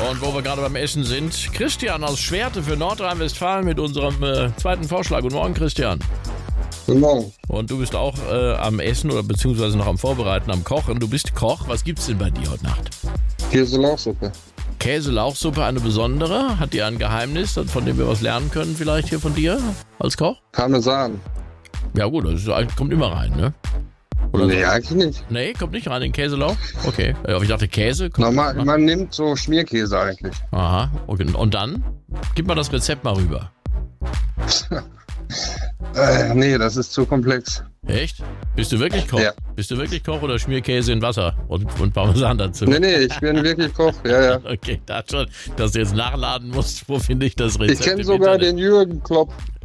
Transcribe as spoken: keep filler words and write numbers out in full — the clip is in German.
Und wo wir gerade beim Essen sind, Christian aus Schwerte für Nordrhein-Westfalen mit unserem äh, zweiten Vorschlag. Guten Morgen, Christian. Guten Morgen. Und du bist auch äh, am Essen oder beziehungsweise noch am Vorbereiten, am Kochen. Du bist Koch. Was gibt's denn bei dir heute Nacht? Käse-Lauchsuppe. Käse-Lauchsuppe, eine besondere? Hat die ein Geheimnis, von dem wir was lernen können vielleicht hier von dir als Koch? Parmesan. Ja gut, das ist, kommt immer rein, ne? Oder Nee, so? eigentlich nicht. Nee, kommt nicht rein in Käselauch? Okay. Ja, aber ich dachte Käse. Kommt Normal, rein. man nimmt so Schmierkäse eigentlich. Aha. Okay. Und dann? Gib mal das Rezept mal rüber. Äh, nee, das ist zu komplex. Echt? Bist du wirklich Koch? Ja. Bist du wirklich Koch oder Schmierkäse in Wasser und, und Parmesan dazu? Nee, nee, ich bin wirklich Koch. Ja, ja. Okay, da schon, dass du jetzt nachladen musst, wo finde ich das Rezept? Ich kenne im sogar Internet? den Jürgen Klopp.